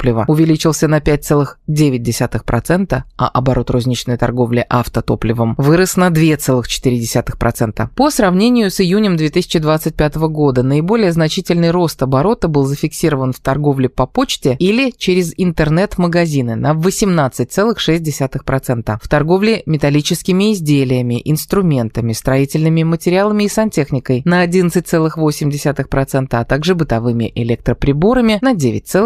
автотоплива увеличился на 5,9%, а оборот розничной торговли автотопливом вырос на 2,4%. По сравнению с июнем 2025 года наиболее значительный рост оборота был зафиксирован в торговле по почте или через интернет-магазины на 18,6%, в торговле металлическими изделиями, инструментами, строительными материалами и сантехникой на 11,8%, а также бытовыми электроприборами на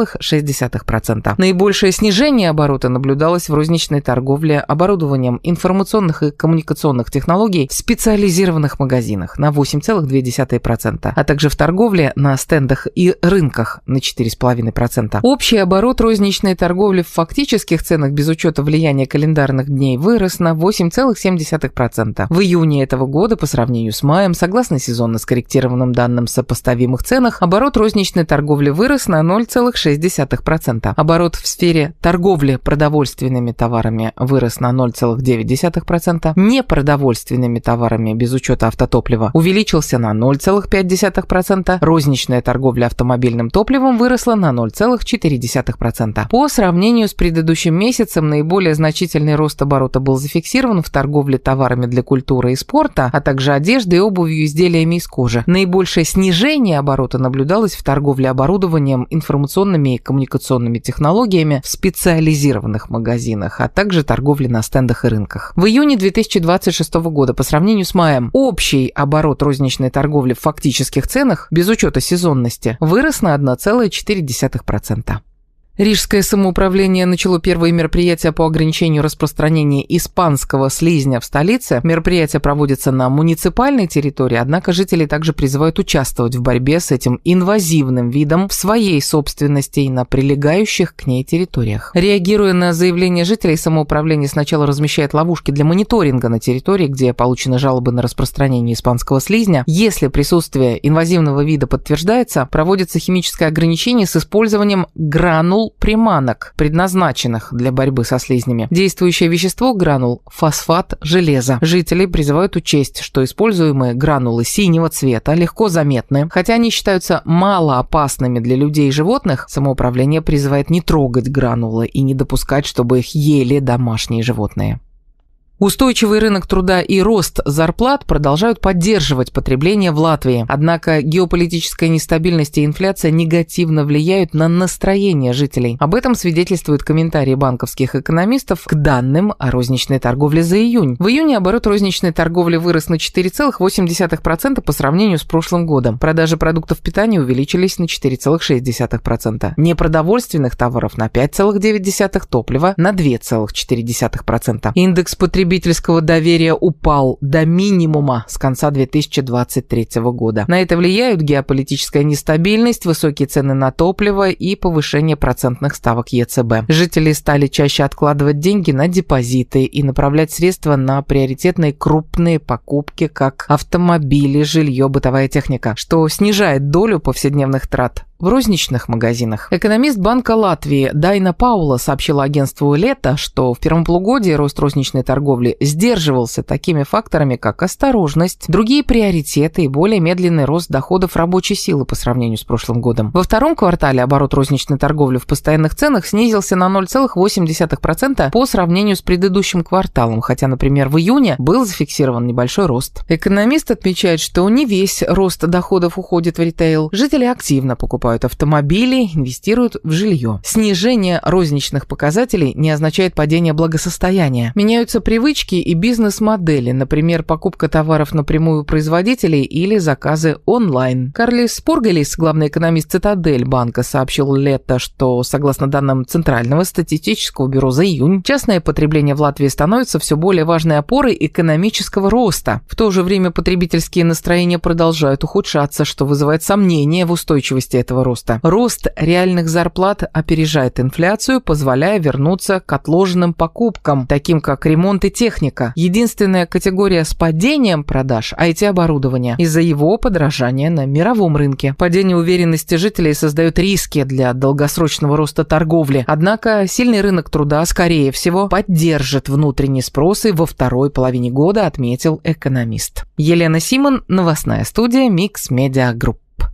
9,6%. Наибольшее снижение оборота наблюдалось в розничной торговле оборудованием информационных и коммуникационных технологий в специализированных магазинах на 8,2%, а также в торговле на стендах и рынках на 4,5%. Общий оборот розничной торговли в фактических ценах без учета влияния календарных дней вырос на 8,7%. В июне этого года по сравнению с маем, согласно сезонно скорректированным данным сопоставимых ценах, оборот розничной торговли вырос на 0,6%. Оборот в сфере торговли продовольственными товарами вырос на 0,9%. Непродовольственными товарами без учета автотоплива увеличился на 0,5%. Розничная торговля автомобильным топливом выросла на 0,4%. По сравнению с предыдущим месяцем наиболее значительный рост оборота был зафиксирован в торговле товарами для культуры и спорта, а также одеждой и обувью, изделиями из кожи. Наибольшее снижение оборота наблюдалось в торговле оборудованием, информационными и коммуникационными технологиями в специализированных магазинах, а также торговле на стендах и рынках. В июне 2026 года по сравнению с маем общий оборот розничной торговли в фактических ценах без учета сезонности вырос на 1,4%. Рижское самоуправление начало первые мероприятия по ограничению распространения испанского слизня в столице. Мероприятие проводится на муниципальной территории, однако жители также призывают участвовать в борьбе с этим инвазивным видом в своей собственности и на прилегающих к ней территориях. Реагируя на заявления жителей, самоуправление сначала размещает ловушки для мониторинга на территории, где получены жалобы на распространение испанского слизня. Если присутствие инвазивного вида подтверждается, проводится химическое ограничение с использованием гранул приманок, предназначенных для борьбы со слизнями. Действующее вещество гранул – фосфат железа. Жители призывают учесть, что используемые гранулы синего цвета легко заметны. Хотя они считаются малоопасными для людей и животных, самоуправление призывает не трогать гранулы и не допускать, чтобы их ели домашние животные. Устойчивый рынок труда и рост зарплат продолжают поддерживать потребление в Латвии. Однако геополитическая нестабильность и инфляция негативно влияют на настроение жителей. Об этом свидетельствуют комментарии банковских экономистов к данным о розничной торговле за июнь. В июне оборот розничной торговли вырос на 4,8% по сравнению с прошлым годом. Продажи продуктов питания увеличились на 4,6%. Непродовольственных товаров на 5,9%, топлива на 2,4%. Индекс потребительского доверия упал до минимума с конца 2023 года. На это влияют геополитическая нестабильность, высокие цены на топливо и повышение процентных ставок ЕЦБ. Жители стали чаще откладывать деньги на депозиты и направлять средства на приоритетные крупные покупки, как автомобили, жилье, бытовая техника, что снижает долю повседневных трат в розничных магазинах. Экономист Банка Латвии Дайна Паула сообщила агентству «Лето», что в первом полугодии рост розничной торговли сдерживался такими факторами, как осторожность, другие приоритеты и более медленный рост доходов рабочей силы по сравнению с прошлым годом. Во втором квартале оборот розничной торговли в постоянных ценах снизился на 0,8% по сравнению с предыдущим кварталом, хотя, например, в июне был зафиксирован небольшой рост. Экономист отмечает, что не весь рост доходов уходит в ритейл. Жители активно покупают автомобили, инвестируют в жилье. Снижение розничных показателей не означает падение благосостояния. Меняются привычки и бизнес-модели, например, покупка товаров напрямую у производителей или заказы онлайн. Карлис Пургалис, главный экономист Цитадель банка, сообщил «Лето», что, согласно данным Центрального статистического бюро за июнь, частное потребление в Латвии становится все более важной опорой экономического роста. В то же время потребительские настроения продолжают ухудшаться, что вызывает сомнения в устойчивости этого роста. Рост реальных зарплат опережает инфляцию, позволяя вернуться к отложенным покупкам, таким как ремонт и техника. Единственная категория с падением продаж – IT-оборудование, из-за его подорожания на мировом рынке. Падение уверенности жителей создает риски для долгосрочного роста торговли. Однако сильный рынок труда, скорее всего, поддержит внутренний спрос и во второй половине года, отметил экономист. Елена Симон, новостная студия Mix Media Group.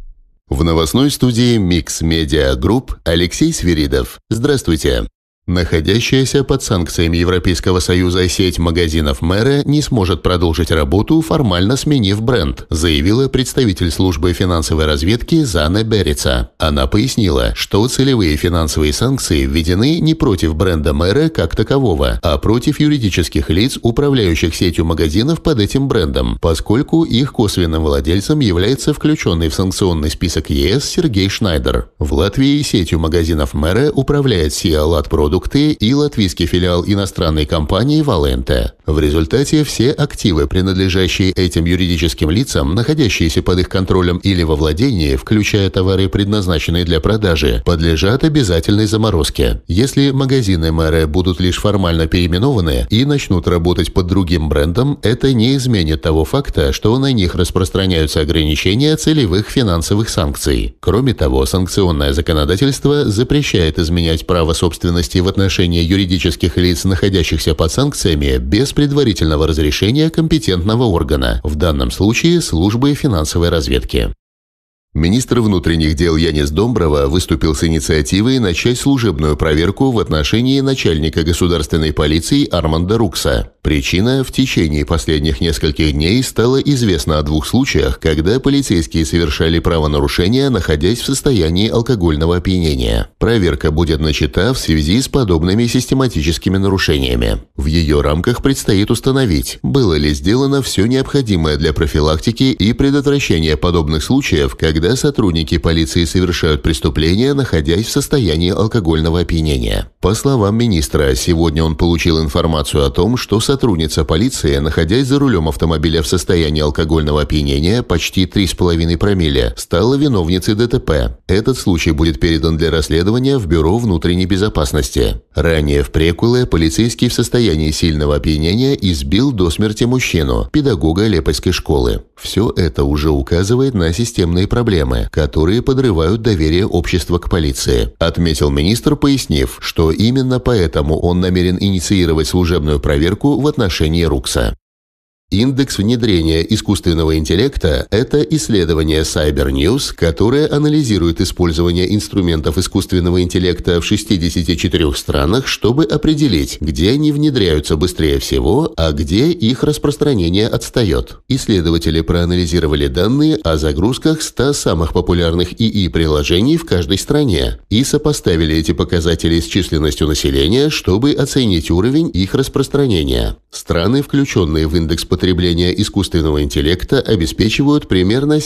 В новостной студии Mix Media Group Алексей Свиридов. Здравствуйте. Находящаяся под санкциями Европейского Союза сеть магазинов Мэра не сможет продолжить работу, формально сменив бренд, заявила представитель службы финансовой разведки Зана Берица. Она пояснила, что целевые финансовые санкции введены не против бренда Мэра как такового, а против юридических лиц, управляющих сетью магазинов под этим брендом, поскольку их косвенным владельцем является включенный в санкционный список ЕС Сергей Шнайдер. В Латвии сетью магазинов Мэра управляет Sia Lat Product и латвийский филиал иностранной компании Valente. В результате все активы, принадлежащие этим юридическим лицам, находящиеся под их контролем или во владении, включая товары, предназначенные для продажи, подлежат обязательной заморозке. Если магазины Мэра будут лишь формально переименованы и начнут работать под другим брендом, это не изменит того факта, что на них распространяются ограничения целевых финансовых санкций. Кроме того, санкционное законодательство запрещает изменять право собственности в отношении юридических лиц, находящихся под санкциями, без предварительного разрешения компетентного органа, в данном случае службы финансовой разведки. Министр внутренних дел Янис Домброва выступил с инициативой начать служебную проверку в отношении начальника государственной полиции Арманда Рукса. Причина: в течение последних нескольких дней стало известно о 2 случаях, когда полицейские совершали правонарушения, находясь в состоянии алкогольного опьянения. Проверка будет начата в связи с подобными систематическими нарушениями. В ее рамках предстоит установить, было ли сделано все необходимое для профилактики и предотвращения подобных случаев, когда сотрудники полиции совершают преступления, находясь в состоянии алкогольного опьянения. По словам министра, сегодня он получил информацию о том, что сотрудница полиции, находясь за рулем автомобиля в состоянии алкогольного опьянения почти 3,5 промилле, стала виновницей ДТП. Этот случай будет передан для расследования в Бюро внутренней безопасности. Ранее в Прекуле полицейский в состоянии сильного опьянения избил до смерти мужчину, педагога Лепойской школы. Все это уже указывает на системные проблемы, которые подрывают доверие общества к полиции, отметил министр, пояснив, что именно поэтому он намерен инициировать служебную проверку в отношении Рукса. Индекс внедрения искусственного интеллекта – это исследование Cyber News, которое анализирует использование инструментов искусственного интеллекта в 64 странах, чтобы определить, где они внедряются быстрее всего, а где их распространение отстает. Исследователи проанализировали данные о загрузках 100 самых популярных ИИ-приложений в каждой стране и сопоставили эти показатели с численностью населения, чтобы оценить уровень их распространения. Страны, включенные в индекс потребления искусственного интеллекта, обеспечивают примерно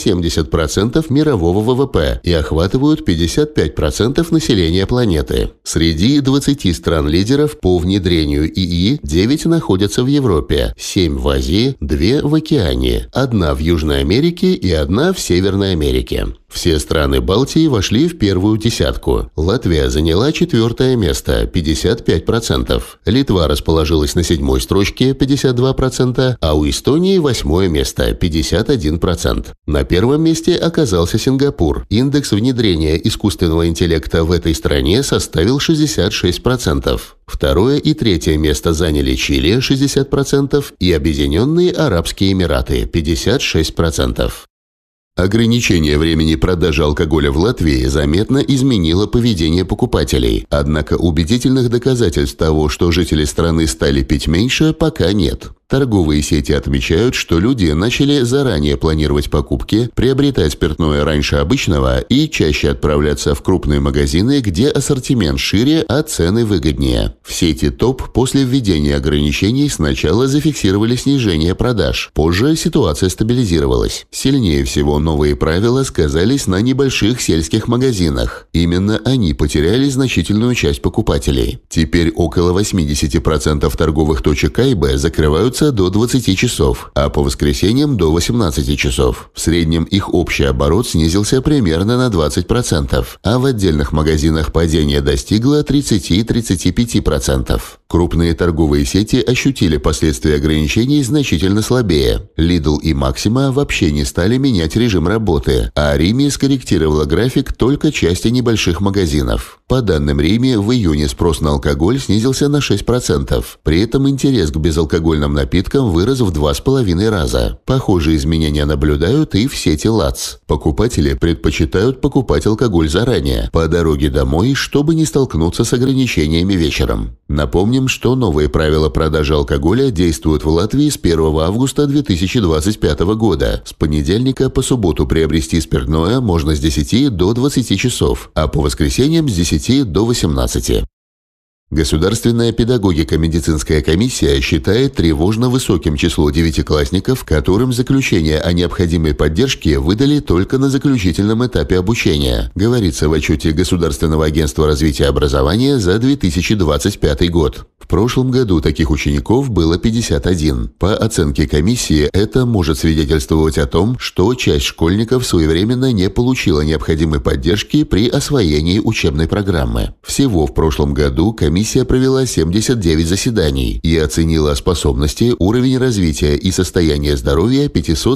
70% мирового ВВП и охватывают 55% населения планеты. Среди 20 стран-лидеров по внедрению ИИ 9 находятся в Европе, 7 в Азии, 2 в Океании, 1 в Южной Америке и 1 в Северной Америке. Все страны Балтии вошли в первую десятку. Латвия заняла 4-е место – 55%. Литва расположилась на 7-й строчке – 52%, а у Эстонии 8-е место – 51%. На 1-м месте оказался Сингапур. Индекс внедрения искусственного интеллекта в этой стране составил 66%. 2-е и 3-е место заняли Чили – 60% и Объединенные Арабские Эмираты – 56%. Ограничение времени продажи алкоголя в Латвии заметно изменило поведение покупателей. Однако убедительных доказательств того, что жители страны стали пить меньше, пока нет. Торговые сети отмечают, что люди начали заранее планировать покупки, приобретать спиртное раньше обычного и чаще отправляться в крупные магазины, где ассортимент шире, а цены выгоднее. В сети ТОП после введения ограничений сначала зафиксировали снижение продаж, позже ситуация стабилизировалась. Сильнее всего новые правила сказались на небольших сельских магазинах. Именно они потеряли значительную часть покупателей. Теперь около 80% торговых точек АйБ закрываются до 20 часов, а по воскресеньям до 18 часов. В среднем их общий оборот снизился примерно на 20%, а в отдельных магазинах падение достигло 30-35%. Крупные торговые сети ощутили последствия ограничений значительно слабее. Lidl и Maxima вообще не стали менять режим режим работы, а Риме скорректировала график только части небольших магазинов. По данным Риме, в июне спрос на алкоголь снизился на 6%. При этом интерес к безалкогольным напиткам вырос в 2,5 раза. Похожие изменения наблюдают и в сети ЛАЦ. Покупатели предпочитают покупать алкоголь заранее, по дороге домой, чтобы не столкнуться с ограничениями вечером. Напомним, что новые правила продажи алкоголя действуют в Латвии с 1 августа 2025 года. С понедельника по субботу приобрести спиртное можно с 10 до 20 часов, а по воскресеньям с 10 до 18. Государственная педагогико-медицинская комиссия считает тревожно высоким число девятиклассников, которым заключение о необходимой поддержке выдали только на заключительном этапе обучения, говорится в отчете Государственного агентства развития образования за 2025 год. В прошлом году таких учеников было 51. По оценке комиссии, это может свидетельствовать о том, что часть школьников своевременно не получила необходимой поддержки при освоении учебной программы. Всего в прошлом году комиссия провела 79 заседаний и оценила способности, уровень развития и состояние здоровья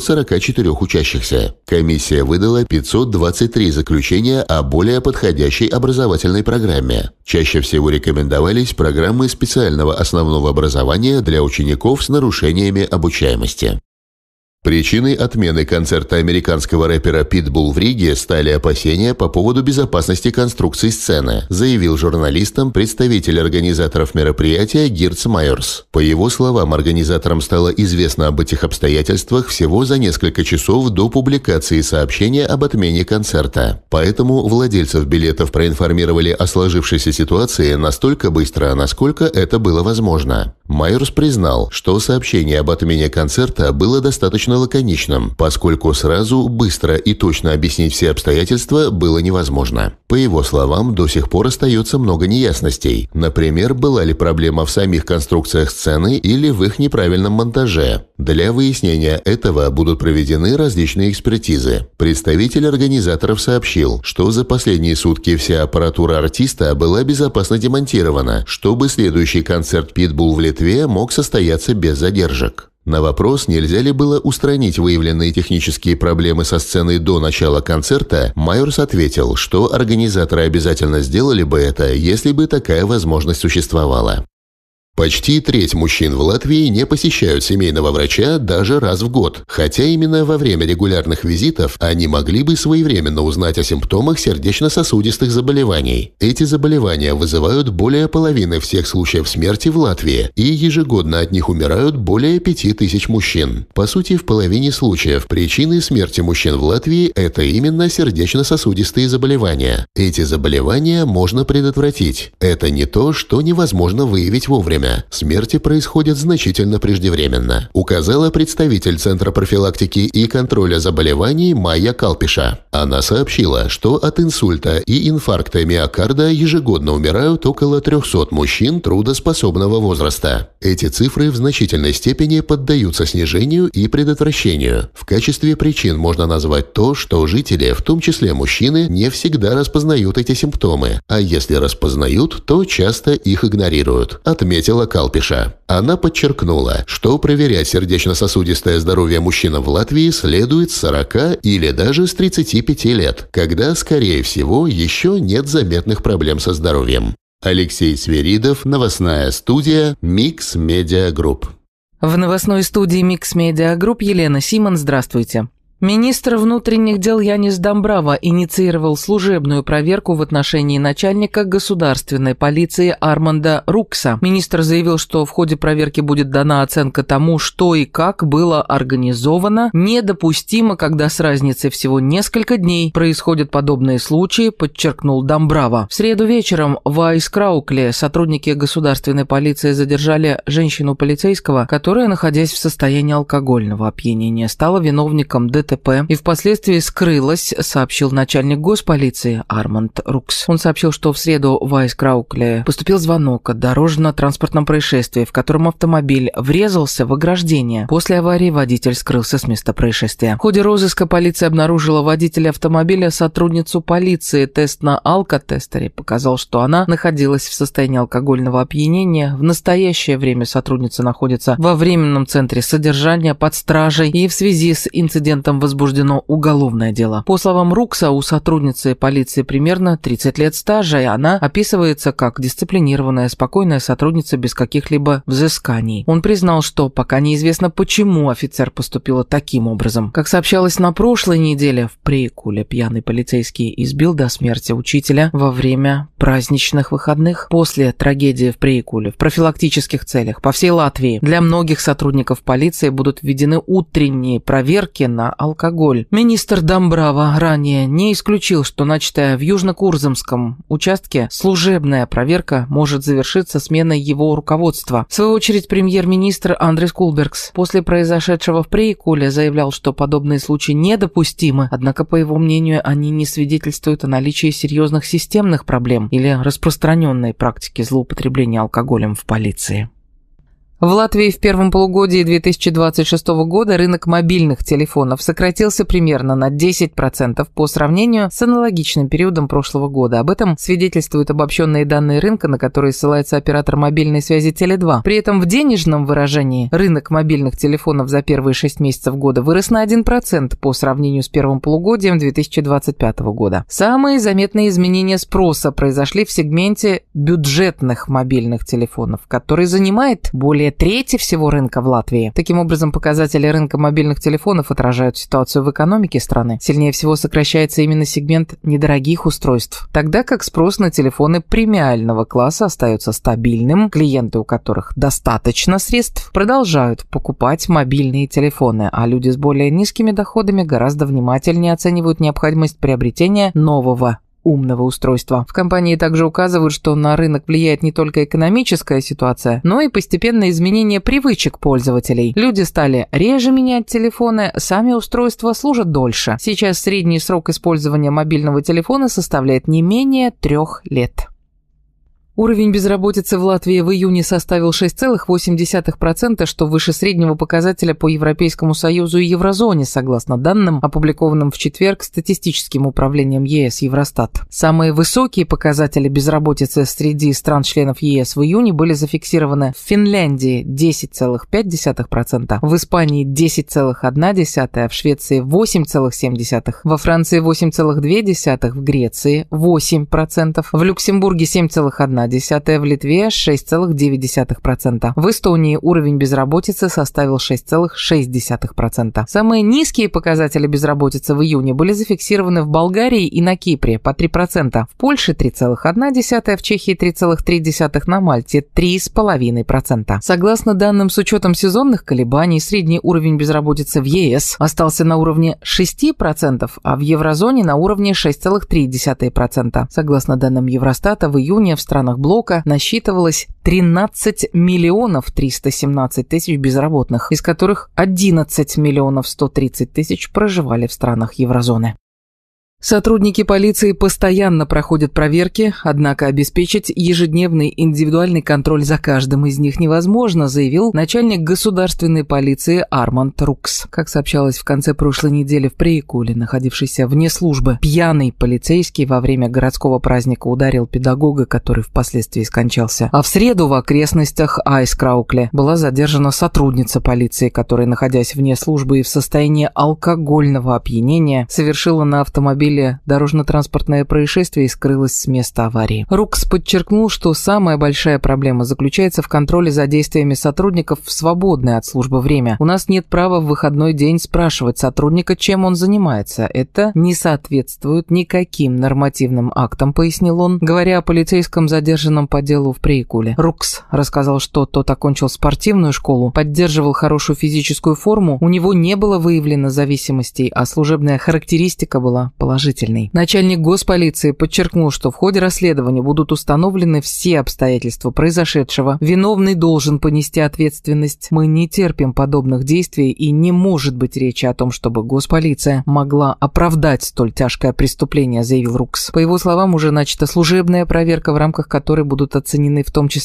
544 учащихся. Комиссия выдала 523 заключения о более подходящей образовательной программе. Чаще всего рекомендовались программы специального основного образования для учеников с нарушениями обучаемости. Причиной отмены концерта американского рэпера Pitbull в Риге стали опасения по поводу безопасности конструкции сцены, заявил журналистам представитель организаторов мероприятия Гирц Майерс. По его словам, организаторам стало известно об этих обстоятельствах всего за несколько часов до публикации сообщения об отмене концерта. Поэтому владельцев билетов проинформировали о сложившейся ситуации настолько быстро, насколько это было возможно. Майерс признал, что сообщение об отмене концерта было достаточно лаконичным, поскольку сразу, быстро и точно объяснить все обстоятельства было невозможно. По его словам, до сих пор остается много неясностей. Например, была ли проблема в самих конструкциях сцены или в их неправильном монтаже. Для выяснения этого будут проведены различные экспертизы. Представитель организаторов сообщил, что за последние сутки вся аппаратура артиста была безопасно демонтирована, чтобы следующий концерт Pitbull в Литве мог состояться без задержек. На вопрос, нельзя ли было устранить выявленные технические проблемы со сценой до начала концерта, Майерс ответил, что организаторы обязательно сделали бы это, если бы такая возможность существовала. Почти треть мужчин в Латвии не посещают семейного врача даже раз в год, хотя именно во время регулярных визитов они могли бы своевременно узнать о симптомах сердечно-сосудистых заболеваний. Эти заболевания вызывают более половины всех случаев смерти в Латвии, и ежегодно от них умирают более 5000 мужчин. По сути, в половине случаев причиной смерти мужчин в Латвии – это именно сердечно-сосудистые заболевания. Эти заболевания можно предотвратить. Это не то, что невозможно выявить вовремя. Смерти происходят значительно преждевременно, указала представитель Центра профилактики и контроля заболеваний Майя Калпиша. Она сообщила, что от инсульта и инфаркта миокарда ежегодно умирают около 300 мужчин трудоспособного возраста. Эти цифры в значительной степени поддаются снижению и предотвращению. В качестве причин можно назвать то, что жители, в том числе мужчины, не всегда распознают эти симптомы, а если распознают, то часто их игнорируют, отметила Калпиша. Она подчеркнула, что проверять сердечно-сосудистое здоровье мужчинам в Латвии следует с 40 или даже с 35 лет, когда, скорее всего, еще нет заметных проблем со здоровьем. Алексей Свиридов, новостная студия Mix Media Group. В новостной студии Mix Media Group Елена Симон, здравствуйте. Министр внутренних дел Янис Дамбрава инициировал служебную проверку в отношении начальника государственной полиции Арманда Рукса. Министр заявил, что в ходе проверки будет дана оценка тому, что и как было организовано. Недопустимо, когда с разницей всего несколько дней происходят подобные случаи, подчеркнул Дамбрава. В среду вечером в Айскраукле сотрудники государственной полиции задержали женщину-полицейского, которая, находясь в состоянии алкогольного опьянения, стала виновником ДТП и впоследствии скрылась, сообщил начальник госполиции Арманд Рукс. Он сообщил, что в среду в Айскраукле поступил звонок о дорожно-транспортном происшествии, в котором автомобиль врезался в ограждение. После аварии водитель скрылся с места происшествия. В ходе розыска полиция обнаружила водителя автомобиля сотрудницу полиции. Тест на алкотестере показал, что она находилась в состоянии алкогольного опьянения. В настоящее время сотрудница находится во временном центре содержания под стражей, и в связи с инцидентом возбуждено уголовное дело. По словам Рукса, у сотрудницы полиции примерно 30 лет стажа, и она описывается как дисциплинированная, спокойная сотрудница без каких-либо взысканий. Он признал, что пока неизвестно, почему офицер поступила таким образом. Как сообщалось на прошлой неделе, в Приикуле пьяный полицейский избил до смерти учителя во время праздничных выходных. После трагедии в Приикуле в профилактических целях по всей Латвии для многих сотрудников полиции будут введены утренние проверки на алкоголь. Министр Домбрава ранее не исключил, что начатая в Южно-Курзамском участке служебная проверка может завершиться сменой его руководства. В свою очередь, премьер-министр Андрис Кулбергс после произошедшего в Приикуле заявлял, что подобные случаи недопустимы, однако, по его мнению, они не свидетельствуют о наличии серьезных системных проблем или распространенной практики злоупотребления алкоголем в полиции. В Латвии в первом полугодии 2026 года рынок мобильных телефонов сократился примерно на 10% по сравнению с аналогичным периодом прошлого года. Об этом свидетельствуют обобщенные данные рынка, на которые ссылается оператор мобильной связи Теле2. При этом в денежном выражении рынок мобильных телефонов за первые 6 месяцев года вырос на 1% по сравнению с первым полугодием 2025 года. Самые заметные изменения спроса произошли в сегменте бюджетных мобильных телефонов, который занимает более трети всего рынка в Латвии. Таким образом, показатели рынка мобильных телефонов отражают ситуацию в экономике страны. Сильнее всего сокращается именно сегмент недорогих устройств, тогда как спрос на телефоны премиального класса остается стабильным. Клиенты, у которых достаточно средств, продолжают покупать мобильные телефоны, а люди с более низкими доходами гораздо внимательнее оценивают необходимость приобретения нового умного устройства. В компании также указывают, что на рынок влияет не только экономическая ситуация, но и постепенное изменение привычек пользователей. Люди стали реже менять телефоны, сами устройства служат дольше. Сейчас средний срок использования мобильного телефона составляет не менее 3 лет. Уровень безработицы в Латвии в июне составил 6,8%, что выше среднего показателя по Европейскому Союзу и Еврозоне, согласно данным, опубликованным в четверг статистическим управлением ЕС Евростат. Самые высокие показатели безработицы среди стран-членов ЕС в июне были зафиксированы в Финляндии – 10,5%, в Испании – 10,1%, в Швеции – 8,7%, во Франции – 8,2%, в Греции – 8%, в Люксембурге – 7,1%, в Литве 6,9%. В Эстонии уровень безработицы составил 6,6%. Самые низкие показатели безработицы в июне были зафиксированы в Болгарии и на Кипре по 3%, в Польше 3,1%, в Чехии 3,3%, на Мальте 3,5%. Согласно данным с учетом сезонных колебаний, средний уровень безработицы в ЕС остался на уровне 6%, а в еврозоне на уровне 6,3%. Согласно данным Евростата, в июне в странах блока насчитывалось 13 миллионов 317 тысяч безработных, из которых 11 миллионов 130 тысяч проживали в странах еврозоны. Сотрудники полиции постоянно проходят проверки, однако обеспечить ежедневный индивидуальный контроль за каждым из них невозможно, заявил начальник государственной полиции Арманд Рукс. Как сообщалось в конце прошлой недели в Приикуле, находившийся вне службы, пьяный полицейский во время городского праздника ударил педагога, который впоследствии скончался. А в среду в окрестностях Айскраукле была задержана сотрудница полиции, которая, находясь вне службы и в состоянии алкогольного опьянения, совершила на автомобиле дорожно-транспортное происшествие и скрылась с места аварии. Рукс подчеркнул, что самая большая проблема заключается в контроле за действиями сотрудников в свободное от службы время. У нас нет права в выходной день спрашивать сотрудника, чем он занимается. Это не соответствует никаким нормативным актам, пояснил он, говоря о полицейском задержанном по делу в Приикуле. Рукс рассказал, что тот окончил спортивную школу, поддерживал хорошую физическую форму, у него не было выявлено зависимостей, а служебная характеристика была положительной. Начальник госполиции подчеркнул, что в ходе расследования будут установлены все обстоятельства произошедшего. Виновный должен понести ответственность. Мы не терпим подобных действий, и не может быть речи о том, чтобы госполиция могла оправдать столь тяжкое преступление, заявил Рукс. По его словам, уже начата служебная проверка, в рамках которой будут оценены в том числе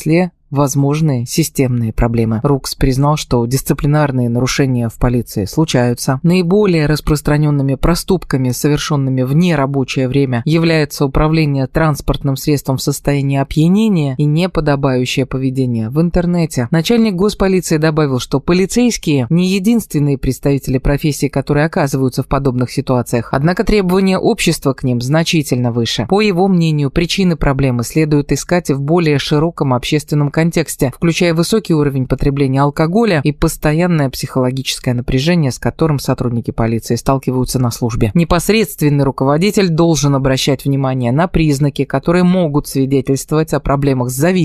возможные системные проблемы. Рукс признал, что дисциплинарные нарушения в полиции случаются. Наиболее распространенными проступками, совершенными в нерабочее время, является управление транспортным средством в состоянии опьянения и неподобающее поведение в интернете. Начальник госполиции добавил, что полицейские не единственные представители профессии, которые оказываются в подобных ситуациях, однако требования общества к ним значительно выше. По его мнению, причины проблемы следует искать в более широком общественном контексте, включая высокий уровень потребления алкоголя и постоянное психологическое напряжение, с которым сотрудники полиции сталкиваются на службе. Непосредственный руководитель должен обращать внимание на признаки, которые могут свидетельствовать о проблемах с зависимостью